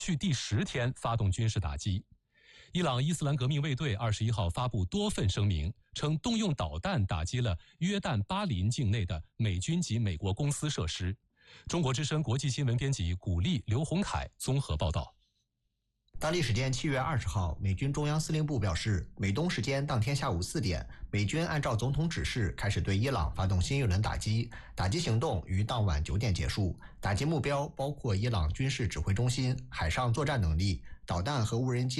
续第10天发动军事打击。伊朗伊斯兰革命卫队21号发布多份声明，称动用导弹打击了约旦巴林境内的美军及美国公司设施。中国之声国际新闻编辑古丽、刘洪凯综合报道。 当地时间7月20号，美军中央司令部表示，美东时间当天下午4点，美军按照总统指示开始对伊朗发动新一轮打击，打击行动于当晚9点结束。打击目标包括伊朗军事指挥中心、海上作战能力、导弹和无人机